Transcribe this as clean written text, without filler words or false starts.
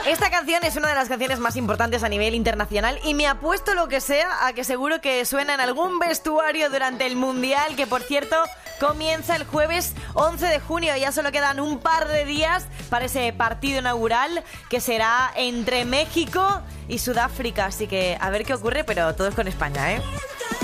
Esta canción es una de las canciones más importantes a nivel internacional y me apuesto lo que sea a que seguro que suena en algún vestuario durante el Mundial, que por cierto comienza el jueves 11 de junio. Ya solo quedan un par de días para ese partido inaugural que será entre México y Sudáfrica. Así que a ver qué ocurre, pero todo es con España, ¿eh?